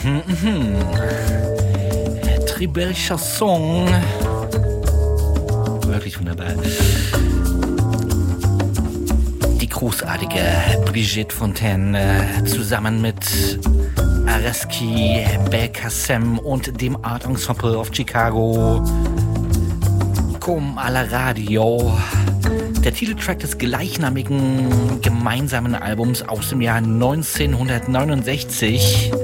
Très Chanson. Wirklich wunderbar. Die großartige Brigitte Fontaine zusammen mit Areski, Belkacem und dem Art Ensemble of Chicago. Comme à la Radio. Der Titeltrack des gleichnamigen gemeinsamen Albums aus dem Jahr 1969.